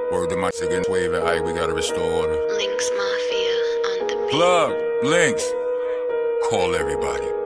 Word to my against wave and Ike, we gotta restore order. Links Mafia on the beat. Plug, Links, call everybody.